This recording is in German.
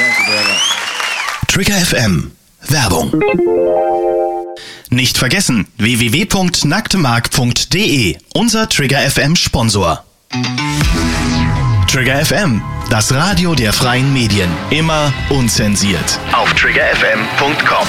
Trigger FM. Werbung. Nicht vergessen, www.nacktmark.de, unser Trigger FM Sponsor. Trigger FM, das Radio der freien Medien. Immer unzensiert. Auf triggerfm.com.